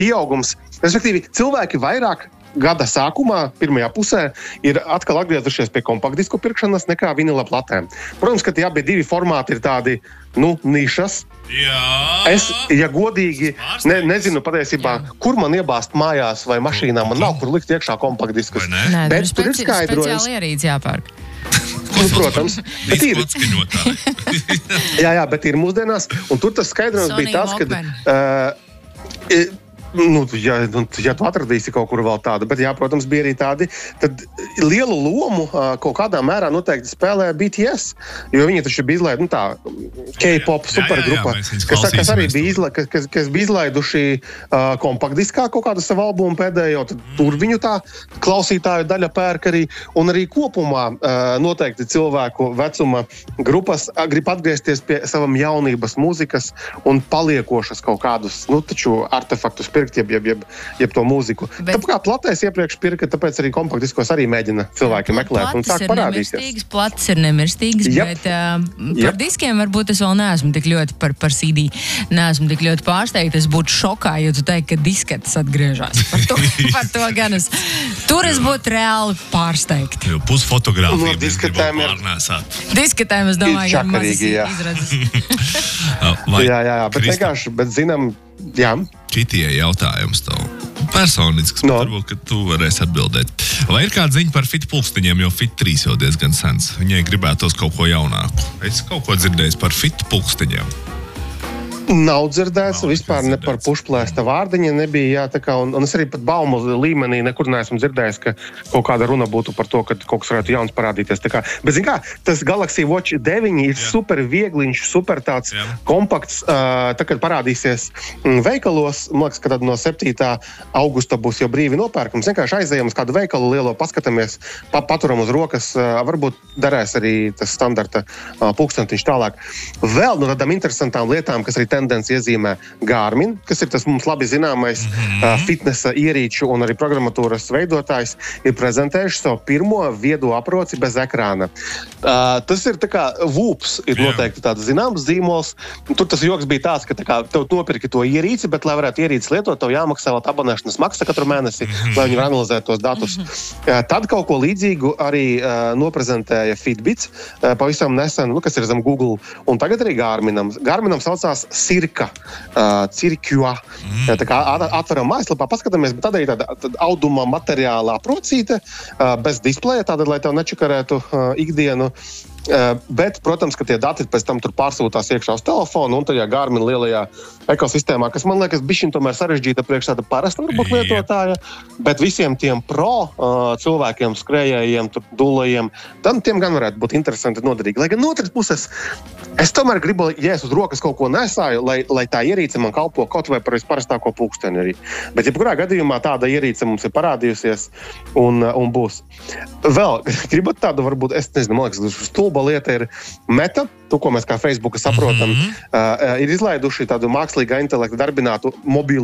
pieaugums. Respektīvi, cilvēki vairāk gada sākumā, pirmajā pusē, ir atkal atgriezušies pie kompaktdisku pirkšanas nekā vinila platēm. Protams, ka tie abi divi formāti ir tādi, nišas. Jā. Es, ja godīgi, nezinu patiesībā, kur man iebāzt mājās vai mašīnā, man nav kur likt iekšā kompaktdiskus. Nē, Bet tur ir skaidrojums. Speciāli ierīci jāpērk. Protams. Bet ir. Jā, bet ir mūsdienās, un tur tas skaidrojums Sony bija tāds, ka... ja tu atradīsi kaut kur vēl tādu, bet jā, protams, bija arī tādi, tad lielu lomu kaut kādā mērā noteikti spēlē BTS, jo viņi taču bija izlaiduši K-pop supergrupa, kas arī bija izlaiduši kompaktdiskā kaut kādu savu albumu pēdējo, tad tur viņu tā klausītāju daļa pērk arī, un arī kopumā noteikti cilvēku vecuma grupas grib atgriezties pie savam jaunības mūzikas un paliekošas kaut kādus, taču artefaktus jeb to mūziku. Tāpēc kā platēs iepriekš pirka, tāpēc arī kompaktdiskos arī mēģina cilvēki meklēt un sāk parādīties. Plats ir nemirstīgs, bet par diskiem varbūt es vēl neesmu tik ļoti par CD. Neesmu tik ļoti pārsteigta. Es būtu šokā, ja tu teiksi, ka disketes atgriežas. Par to gan es. Tur es būtu reāli pārsteigta. Jo pusfotogrāfija disketēm ir pārnēsāt. Disketēm es domāju, ka mazas izredzes. Jā, bet vienkārši, zinām, jā. Šitie jautājums tev personisks, bet varbūt, ka tu varēsi atbildēt. Vai ir kāda ziņa par Fit pulksteņiem, jo Fit 3 jau diezgan sens? Viņai gribētos kaut ko jaunāku. Es kaut ko dzirdējis par Fit pulksteņiem. Nav dzirdēts, vispār ne par pušplēsta vārdiņa nebija, un es arī pat baumu līmenī nekur neesmu dzirdējis, ka kaut kāda runa būtu par to, ka kaut kas varētu jauns parādīties. Bet, zin kā, tas Galaxy Watch 9 ir super viegliņš, super tāds kompakts, kad parādīsies veikalos, man liekas, ka tad no 7. augusta būs jau brīvi nopērkums. Vienkārši aizējam uz kādu veikalu lielo, paskatāmies, paturam uz rokas, varbūt derēs arī tas standarta pulkstentiņš tālāk. Vēl no tādām interesantām lietām, kas arī tendenci iezīmē Garmin, kas ir tas mums labi zināmais fitnesa ierīču un arī programmatūras veidotājs, ir prezentējuši savu pirmo viedo aproci bez ekrāna. Tas ir tā kā Whoops, ir noteikti tāds zināms zīmols. Tur tas joks bija tāds, ka tev nopirki to ierīci, bet, lai varētu ierīci lietot, tev jāmaksā vēl abonēšanas maksa katru mēnesi, lai viņi var analizēt tos datus. Tad kaut ko līdzīgu arī noprezentēja Fitbits pavisam nesen, kas ir zem Google, un tagad arī Garminam. Garminam saucās Circa. Tā kā atveram mājaslapā, paskatāmies, bet tad arī tāda auduma materiālā aprocīte, bez displeja, tāda, lai tev nečakarētu ikdienu. Bet, protams, ka tie dati pēc tam tur pārsūtās iekšā uz telefonu un tajā Garmin lielajā ekosistēmā, kas man liekas bišķiņ tomēr sarežģīta priekš tāda parasta varbūt lietotāja, bet visiem tiem pro cilvēkiem, skrējējiem, dulajiem, tiem gan varētu būt interesanti noderīgi. Lai gan no otras puses, es tomēr gribu, ja es uz rokas kaut ko nesāju, lai tā ierīce man kalpo kaut vai par visparastāko pulksteni arī. Bet jebkurā gadījumā tāda ierīce mums ir parādījusies un būs. Vēl, gribat tādu varbūt, es nezinu, man liekas, stulba lieta ir Meta, to, ko mēs kā Facebooka saprotam, ir izlaiduši tādu mākslīgā intelekta darbinātu mobilu